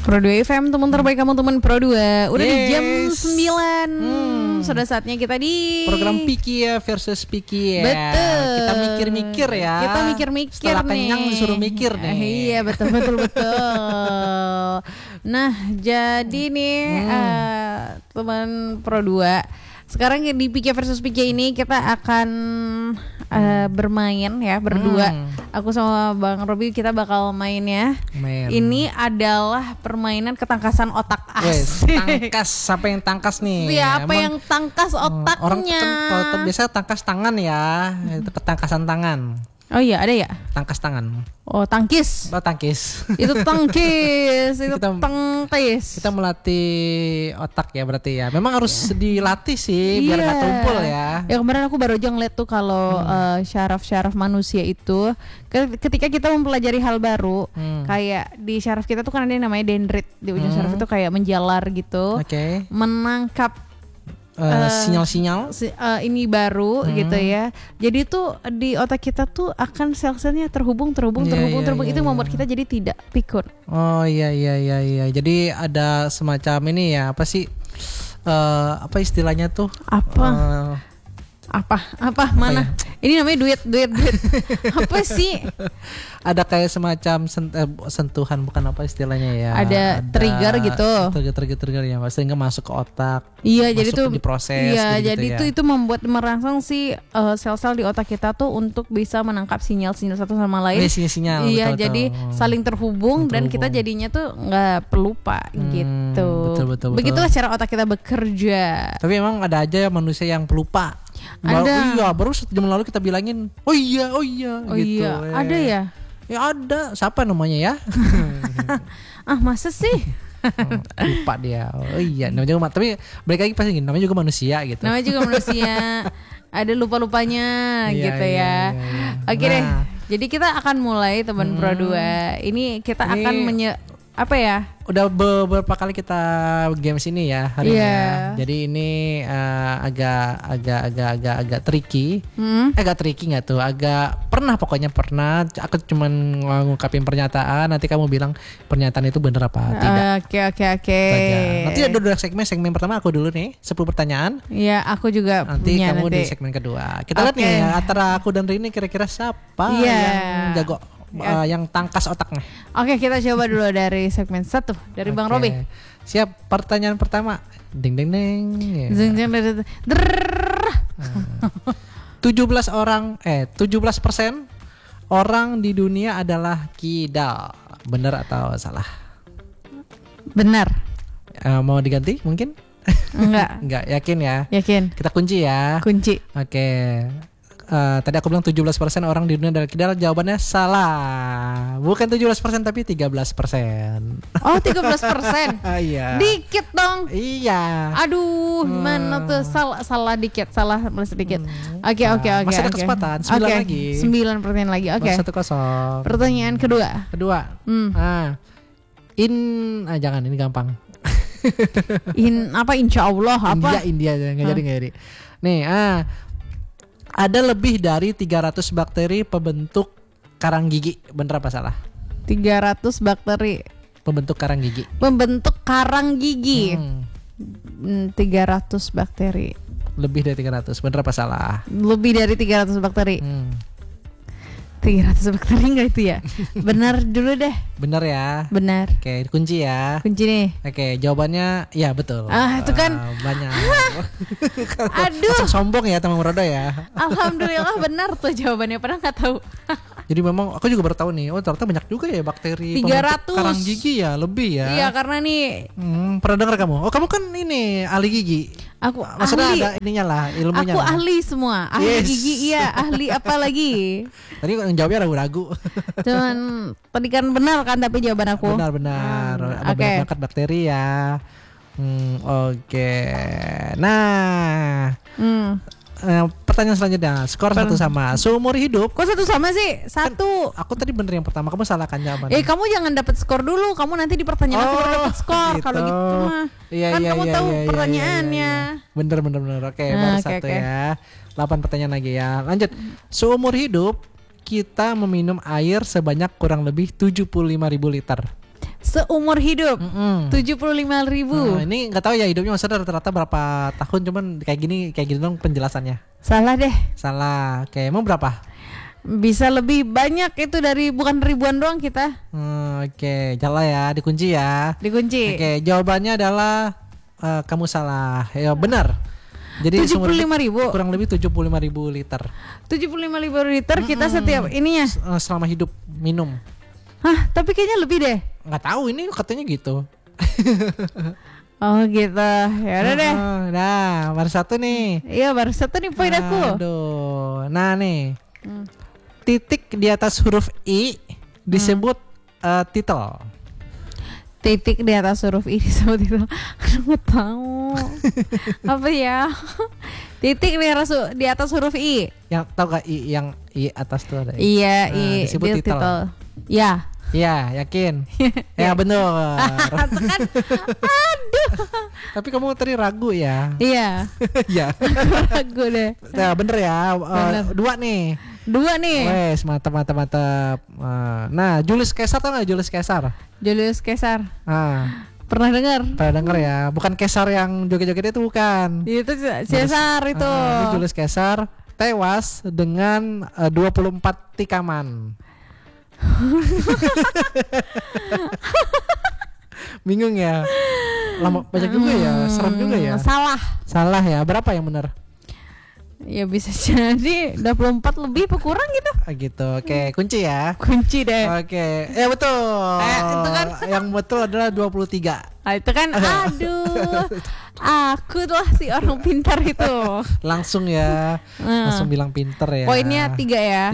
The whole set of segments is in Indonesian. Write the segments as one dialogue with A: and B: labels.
A: Pro 2 FM, teman terbaik kamu, teman Pro 2. Udah di jam 9. Sudah saatnya kita di
B: program Piki ya versus Piki ya.
A: Betul.
B: Kita mikir-mikir ya.
A: Kita mikir-mikir
B: setelah
A: nih.
B: kenyang disuruh mikir nih.
A: Iya, betul. Nah, jadi nih teman Pro 2, sekarang di Piki versus Piki ini kita akan bermain ya berdua. Aku sama Bang Robi kita bakal main ya. Ini adalah permainan ketangkasan otak.
B: Tangkas, siapa yang tangkas nih?
A: Siapa yang tangkas otaknya?
B: Orang kalau biasa tangkas tangan ya, itu ketangkasan tangan.
A: Oh iya, ada ya?
B: Tangkas tangan.
A: Oh, tangkis.
B: Oh, tangkis.
A: Itu tangkis, itu tangkis.
B: Kita melatih otak ya berarti ya. Memang harus dilatih sih biar gak tumpul ya.
A: Ya kemarin aku baru aja ngeliat tuh kalau syaraf-syaraf manusia itu ketika kita mempelajari hal baru, kayak di syaraf kita tuh kan ada yang namanya dendrit di ujung syaraf itu kayak menjalar gitu. Menangkap
B: sinyal-sinyal
A: ini baru gitu ya. Jadi tuh di otak kita tuh akan sel-selnya terhubung itu membuat kita jadi tidak pikun.
B: Oh iya. Jadi ada semacam ini ya, apa sih apa istilahnya tuh?
A: Apa mana? Ya? Ini namanya duit. Apa sih?
B: Ada kayak semacam sentuhan, bukan apa istilahnya ya?
A: Ada trigger gitu.
B: Trigger ya, sehingga masuk ke otak.
A: Iya, jadi tuh
B: diproses.
A: Iya,
B: gitu
A: jadi
B: ya.
A: itu membuat merangsang si sel-sel di otak kita tuh untuk bisa menangkap sinyal-sinyal satu sama lain.
B: Sinyal.
A: Iya,
B: betul.
A: jadi saling terhubung dan kita jadinya tuh nggak pelupa gitu.
B: Betul.
A: Begitulah cara otak kita bekerja.
B: Tapi emang ada aja manusia yang pelupa. Baru 1 jam lalu kita bilangin, oh iya gitu.
A: Ada ya?
B: Ya ada, siapa namanya ya?
A: Masa sih?
B: Lupa dia. Oh iya, namanya juga, tapi balik lagi pasti gini, namanya juga manusia gitu.
A: Namanya juga manusia. Ada lupa-lupanya gitu ya. Oke deh. Jadi kita akan mulai teman Pro 2. Ini kita akan apa ya?
B: Udah beberapa kali kita games ini ya hari ini ya. Jadi ini agak tricky. Agak tricky nggak tuh? Agak pernah aku cuman ngungkapin pernyataan, nanti kamu bilang pernyataan itu bener apa tidak.
A: Oke.
B: Nanti ada 2 segmen pertama aku dulu nih 10 pertanyaan.
A: Iya, aku juga
B: nanti
A: punya
B: kamu di segmen kedua. Kita lihat nih ya, antara aku dan Rini kira-kira siapa yang jago yang tangkas otaknya. Oke, kita coba dulu dari segmen 1 dari Bang Robi. Siap, pertanyaan pertama. Ding. 17% orang di dunia adalah kidal. Benar atau salah?
A: Benar.
B: Mau diganti mungkin? Enggak, yakin ya?
A: Yakin.
B: Kita kunci ya.
A: Kunci.
B: Oke. Tadi aku bilang 17% orang di dunia adalah kidal, jawabannya salah. Bukan 17% tapi 13%.
A: Oh, 13%.
B: Iya.
A: Dikit dong.
B: Iya.
A: Aduh, mana tuh salah dikit, salah sedikit. Oke.
B: Masih ada kesempatan, 9 lagi.
A: 9% lagi. Oke.
B: 1-0.
A: Pertanyaan kedua.
B: Jangan, ini gampang.
A: Insya Allah apa?
B: India nggak jadi. Nih, ada lebih dari 300 bakteri pembentuk karang gigi. Bener apa salah?
A: 300 bakteri
B: pembentuk karang gigi.
A: 300 bakteri.
B: Lebih dari 300. Bener apa salah?
A: Lebih dari 300 bakteri. 300 bakteri enggak itu ya? Benar dulu deh.
B: Benar ya?
A: Benar.
B: Oke, kunci ya.
A: Kunci nih.
B: Oke, jawabannya ya betul.
A: Itu kan
B: banyak.
A: Aduh.
B: Sombong ya teman Roda ya.
A: Alhamdulillah benar tuh jawabannya, padahal nggak tahu.
B: Jadi memang aku juga baru tahu nih. Oh, ternyata banyak juga ya bakteri
A: 300
B: karang gigi ya, lebih ya.
A: Iya, karena nih
B: pernah dengar kamu? Oh, kamu kan ini ahli gigi.
A: Aku
B: maksudnya
A: ahli.
B: Ada ininya lah, ilmunya.
A: Aku ahli semua. Ahli gigi iya, ahli apa lagi?
B: Tadi yang jawabnya ragu-ragu.
A: Cuman tadi kan benar kan tapi jawaban aku.
B: Benar. Ada banyak bakteri ya. Oke. Nah. Pertanyaan selanjutnya, skor 1 sama. Seumur hidup.
A: Kok 1 sama sih? 1.
B: Aku tadi bener yang pertama, kamu salah kan jawabannya.
A: Kamu jangan dapat skor dulu. Kamu nanti di pertanyaan aku baru dapat skor.
B: Gitu.
A: Kalau gitu mah. Kan kamu tahu pertanyaannya.
B: Bener. Oke, baru 1 ya. 8 pertanyaan lagi ya. Lanjut. Seumur hidup kita meminum air sebanyak kurang lebih 75.000 liter.
A: seumur hidup. 75.000.
B: Ini nggak tahu ya hidupnya maksudnya rata-rata berapa tahun, cuman kayak gini dong penjelasannya.
A: Salah deh.
B: Salah. Oke, emang berapa?
A: Bisa lebih banyak itu, dari bukan ribuan doang kita.
B: Oke, jalan ya, dikunci ya.
A: Dikunci.
B: Oke, jawabannya adalah kamu salah. Ya benar. Jadi
A: 75.000.
B: kurang lebih 75.000 liter.
A: 75.000 liter kita setiap ininya.
B: Selama hidup minum.
A: Hah, tapi kayaknya lebih deh.
B: Nggak tahu, ini katanya gitu.
A: Oh gitu. Ya udah deh.
B: Nah, baru satu nih.
A: Iya, baru satu nih poin aku.
B: Aduh. Nah nih. Titik di atas huruf I disebut titel.
A: Titik di atas huruf I disebut titel. Aduh, nggak tahu. Apa ya? Titik di atas huruf I.
B: Yang tahu gak I, yang I atas tuh ada?
A: Iya, I
B: disebut titel.
A: Ya.
B: Iya, yakin? Ya benar.
A: Kan, aduh.
B: Tapi kamu tadi ragu ya?
A: Iya.
B: Iya.
A: Ragu deh.
B: Ya bener ya. Dua nih. Wes, mantap. Nah, Julius Caesar tau gak Julius Caesar?
A: Julius Caesar. Pernah dengar?
B: Pernah dengar ya. Bukan Caesar yang joget-joget itu, bukan.
A: Itu Caesar itu.
B: Ini Julius Caesar tewas dengan 24 tikaman. Bingung ya. Lama banyak juga ya, serem juga ya. Salah ya. Berapa yang benar?
A: Ya bisa jadi 24 lebih apa kurang gitu.
B: Gitu. Oke, kunci ya.
A: Kunci deh.
B: Oke. Betul.
A: Itu kan
B: yang betul adalah 23.
A: Itu kan aduh. Aku lah si orang pintar itu.
B: Langsung ya. Langsung bilang pintar ya.
A: Poinnya 3 ya.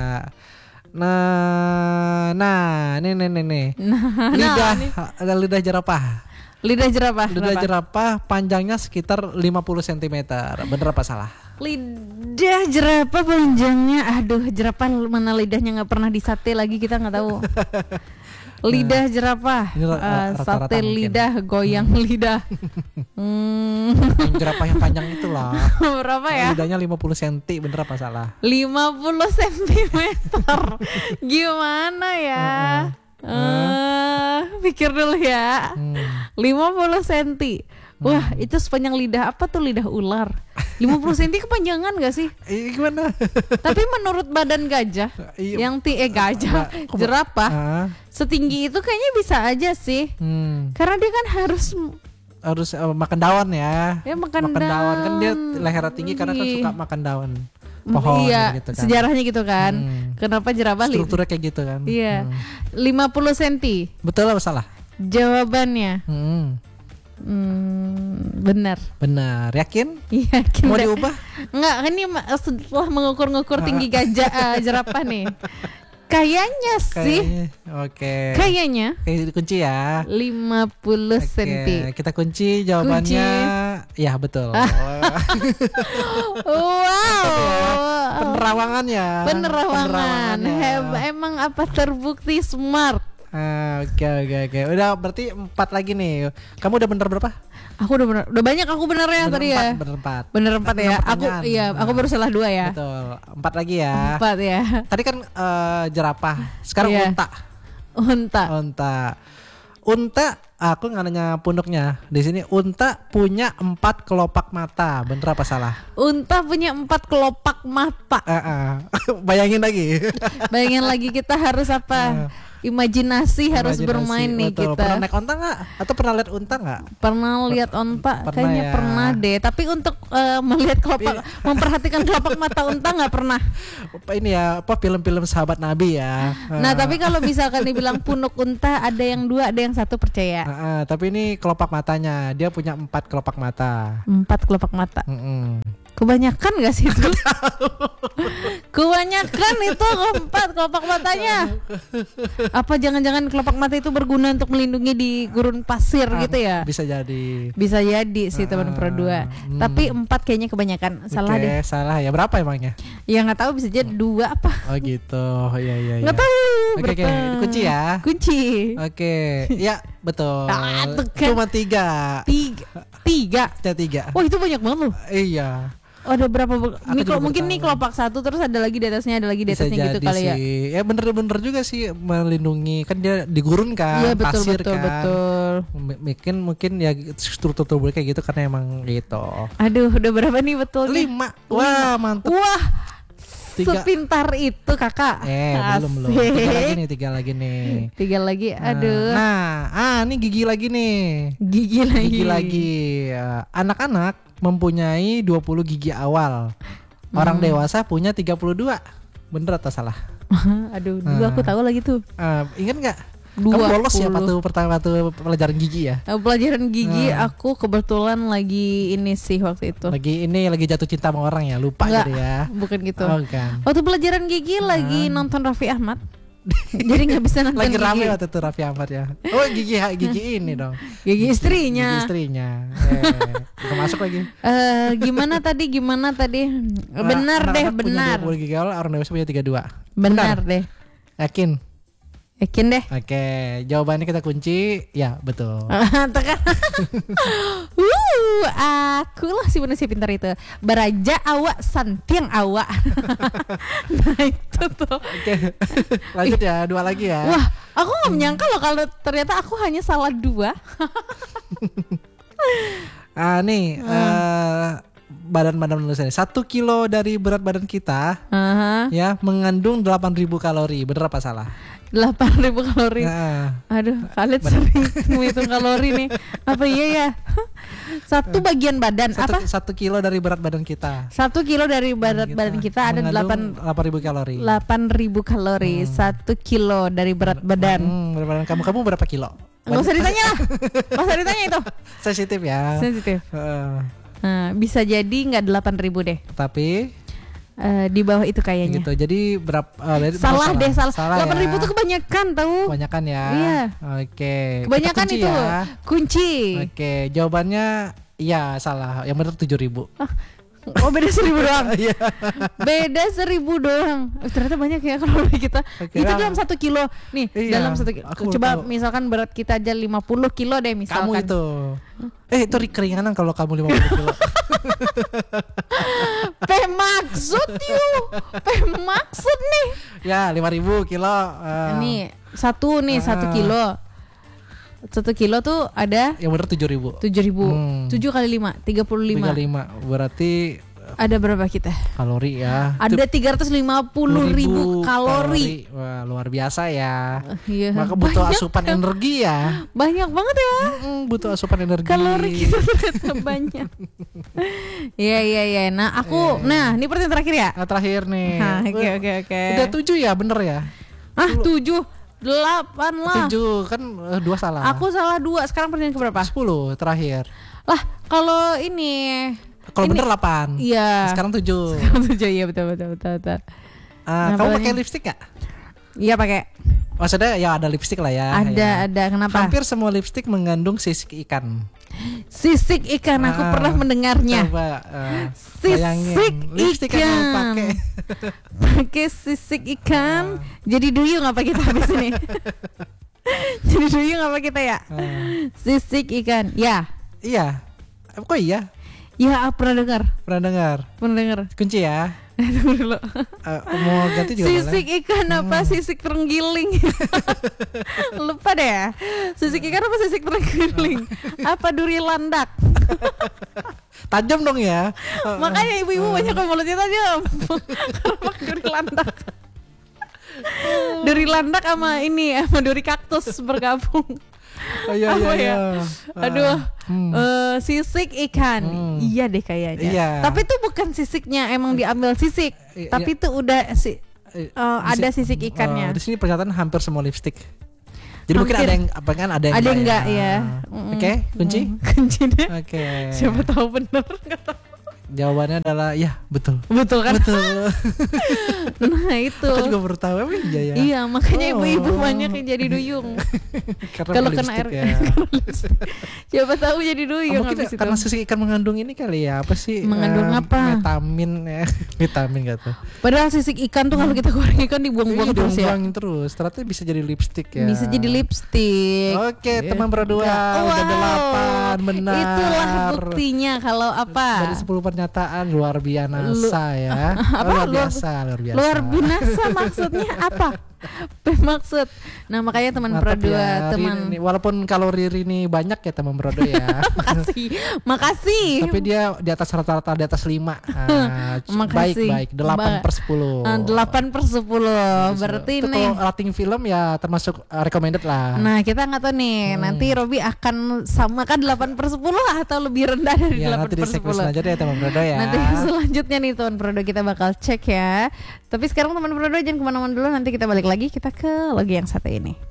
B: 3. Nah, nih. Lidah jerapah.
A: Lidah jerapah
B: Panjangnya sekitar 50 cm. Bener apa salah?
A: Lidah jerapah panjangnya, aduh, jerapah mana lidahnya nggak pernah disate lagi, kita nggak tahu. Lidah jerapah, sate lidah, goyang lidah.
B: Jerapah yang panjang itulah.
A: Berapa ya?
B: Lidahnya 50 cm, bener apa salah?
A: 50 cm. Gimana ya? Pikir dulu ya. 50 cm. Wah, itu sepanjang lidah apa tuh, lidah ular. 50 cm kepanjangan gak sih?
B: Gimana?
A: Tapi menurut badan gajah, jerapah, setinggi itu kayaknya bisa aja sih. Karena dia kan harus
B: makan daun ya.
A: Ya makan
B: daun kan, dia lehernya tinggi karena kan suka makan daun pohon.
A: Iya,
B: gitu kan.
A: Sejarahnya gitu kan. Kenapa jerapah
B: strukturnya kayak gitu kan.
A: Iya. 50 cm.
B: Betul apa salah?
A: Jawabannya benar.
B: Yakin?
A: Yakin.
B: Mau diubah?
A: Enggak, ini setelah mengukur-ngukur tinggi gajah jerapah nih. Kayaknya sih.
B: Oke.
A: Kayaknya.
B: Kayak kunci ya.
A: 50 cm.
B: Kita kunci jawabannya. Ya betul.
A: Wow.
B: Penerawangan.
A: Emang apa terbukti smart.
B: Oke. Udah berarti 4 lagi nih. Kamu udah bener berapa?
A: Aku udah banyak aku benernya tadi ya. Bener 4 ya. Aku baru salah 2 ya.
B: Betul. 4 lagi ya.
A: 4 ya.
B: Tadi kan jerapah. Sekarang unta. Aku nggak nanya punduknya. Di sini unta punya 4 kelopak mata. Bener apa salah?
A: Unta punya 4 kelopak mata.
B: Bayangin lagi.
A: Kita harus apa? Imajinasi harus bermain nih, betul. Kita.
B: Pernah naik onta nggak? Atau pernah lihat unta nggak?
A: Pernah lihat onta, kayaknya ya. Pernah deh. Tapi untuk melihat memperhatikan kelopak mata unta nggak pernah.
B: Ini ya film-film sahabat Nabi ya.
A: Nah tapi kalau misalkan dibilang punuk unta, ada yang 2, ada yang 1, percaya.
B: Tapi ini kelopak matanya, dia punya 4 kelopak mata.
A: 4 kelopak mata. Kebanyakan gak sih itu? Kebanyakan itu 4 kelopak matanya. Apa jangan-jangan kelopak mata itu berguna untuk melindungi di gurun pasir gitu ya?
B: Bisa jadi.
A: Bisa jadi sih teman Pro 2. Tapi 4 kayaknya kebanyakan. Salah deh.
B: Salah ya. Berapa emangnya?
A: Ya nggak tahu, bisa jadi 2 apa?
B: Oh gitu. Iya.
A: Nggak tahu.
B: Oke. Kunci ya.
A: Kunci.
B: Oke. Ya betul.
A: Kan.
B: Cuma 3.
A: 3.
B: Ya 3.
A: Oh itu banyak banget loh.
B: Iya.
A: ada berapa mungkin nih kelopak satu terus ada lagi di atasnya gitu kali ya.
B: Ya bener juga sih, melindungi kan dia digurun kan, pasir kan. Betul. Mungkin ya struktur tubuh kayak gitu karena emang gitu.
A: Aduh, udah berapa nih betul?
B: 5. Wah, mantap.
A: Wah. 3. Sepintar itu kakak.
B: Belum. 3 lagi nih.
A: 3 lagi. Aduh.
B: Nah, ini gigi lagi nih.
A: Gigi
B: lagi. Anak-anak mempunyai 20 gigi awal. Orang dewasa punya 32. Bener atau salah?
A: Aduh, dulu aku tahu lagi tuh.
B: Ingat nggak? Kamu bolos ya pertama pelajaran gigi ya?
A: Pelajaran gigi aku kebetulan lagi ini sih waktu itu.
B: Lagi jatuh cinta sama orang ya, lupa gitu ya.
A: Bukan gitu.
B: Kan.
A: Waktu pelajaran gigi lagi nonton Raffi Ahmad. Jadi nggak bisa nonton
B: lagi
A: gigi.
B: Lagi rame waktu itu Raffi Ahmad ya. Oh gigi ini dong.
A: Gigi istrinya.
B: Gigi istrinya. Masuk lagi.
A: Gimana tadi? Benar deh, benar.
B: 20 gigi awal, orang dewasa punya 32.
A: Benar deh. Yakin deh.
B: Oke, jawabannya kita kunci. Ya, betul.
A: Tekan. Akulah si manusia pintar itu. Baraja awak santiang awak. Nah itu tuh.
B: Oke. Lanjut ya, 2 lagi ya.
A: Wah, aku gak menyangka loh kalau ternyata aku hanya salah 2.
B: Badan nulisannya 1 kilo dari berat badan kita ya mengandung 8.000 kalori. Bener apa salah?
A: 8.000 kalori. Aduh, Khalid sering menghitung kalori nih. Apa iya ya? Satu bagian badan
B: 1 kilo dari berat badan kita.
A: 1 kilo dari berat badan kita ada
B: 8.000 kalori.
A: 8.000 kalori. 1 kilo dari berat badan.
B: Berat badan kamu berapa kilo?
A: Nggak usah ditanya lah. Nggak usah ditanya itu.
B: Sensitif ya.
A: Sensitif. Bisa jadi nggak 8.000 deh.
B: Tapi
A: di bawah itu kayaknya.
B: Gitu. Jadi berapa?
A: Salah. 8.000 tuh kebanyakan tahu.
B: Kebanyakan ya.
A: Iya.
B: Oke.
A: Kebanyakan itu ya. Kunci.
B: Oke. Jawabannya iya salah. Yang benar 7.000.
A: Oh beda 1.000 doang. Beda 1.000 doang. Ternyata banyak ya kalori kita. Itu dalam 1 kilo. Nih dalam 1 kilo. Coba misalkan berat kita aja 50 kilo deh misalkan.
B: Kamu itu. Itu keringanan kalau kamu 50 kilo.
A: Maksud nih.
B: Ya 5.000 kilo.
A: Nih 1 kilo. 1 kilo tuh ada
B: yang benar 7.000.
A: 7 kali 5 35.
B: Berarti
A: ada berapa kita?
B: Kalori ya.
A: Ada 350.000 kalori.
B: Wah, luar biasa ya.
A: Iya.
B: Maka butuh asupan energi ya.
A: Banyak banget ya.
B: Butuh asupan energi.
A: Kalori kita ternyata banyak. Iya. Nah, ini pertanyaan terakhir ya?
B: Terakhir nih.
A: Oke.
B: Udah 7 ya, bener ya?
A: 7. 8 lah.
B: 7 kan 2 salah.
A: Aku salah 2. Sekarang pertanyaan keberapa?
B: 10 terakhir.
A: Lah, kalau ini
B: bener 8.
A: Iya.
B: Sekarang 7.
A: Iya betul.
B: Kamu pakai lipstik gak?
A: Iya pakai.
B: Maksudnya ya ada lipstik lah ya.
A: Ada. Kenapa?
B: Hampir semua lipstik mengandung sisik ikan.
A: Sisik ikan aku pernah mendengarnya.
B: Coba
A: sisik
B: lipstik
A: ikan.
B: Yang pakai.
A: Pakai sisik ikan. Jadi duyung apa kita habis ini? Jadi duyung apa kita ya? Sisik ikan. Ya.
B: Iya. Kok iya?
A: Ya pernah dengar.
B: Kunci ya.
A: Tunggu dulu.
B: Mau ganti juga
A: sisik boleh. Ikan apa sisik terenggiling? Lupa deh ya. Sisik ikan apa sisik terenggiling? Apa duri landak?
B: Tajam dong ya.
A: Makanya ibu-ibu banyak yang mulutnya tajam. Karena duri landak. Duri landak sama duri kaktus bergabung.
B: Iya.
A: Aduh, sisik ikan. Iya deh kayaknya.
B: Iya.
A: Tapi itu bukan sisiknya, emang diambil sisik. Tapi itu udah ada sisik ikannya.
B: Di sini pernyataan hampir semua lipstik. Jadi mungkin ada yang ada yang
A: enggak ya.
B: Oke, kunci
A: deh.
B: Oke.
A: Siapa tahu bener, enggak tahu.
B: Jawabannya adalah ya betul
A: kan?
B: Betul.
A: Nah itu.
B: Aku juga baru tahu iya ya.
A: Iya makanya ibu-ibu banyak yang jadi duyung. Kalau kena air ya. Siapa tahu jadi duyung habis itu.
B: Karena sisik ikan mengandung ini kali ya, apa sih?
A: Mengandung apa?
B: Vitamin ya. Vitamin gitu.
A: Padahal sisik ikan tuh kalau kita goreng ikan dibuang-buang terus ya.
B: Dibuang terus. Ternyata bisa jadi lipstik ya.
A: Bisa jadi lipstik.
B: Oke, teman berdua udah 8 benar.
A: Itulah buktinya kalau apa?
B: Dari 10 pertanyaan pernyataan luar biasa ya.
A: Apa?
B: Luar biasa.
A: Luar biasa maksudnya apa? Maksud. Nah makanya teman Pro 2 teman.
B: Walaupun kalori Rini banyak ya teman Pro 2 ya.
A: Makasih.
B: Tapi dia di atas rata-rata di atas 5. Baik. 8/10.
A: 8/10. Berarti
B: itu
A: nih.
B: Rating film ya termasuk recommended lah.
A: Nah kita nggak tahu nih. Nanti Robi akan samakan 8/10 atau lebih rendah dari 8/10.
B: Nanti di segmen aja deh teman Pro 2 ya.
A: Nanti selanjutnya nih teman Pro 2 kita bakal cek ya. Tapi sekarang teman Pro 2 jangan kemana-mana dulu. Nanti kita balik lagi kita ke logi yang satu ini.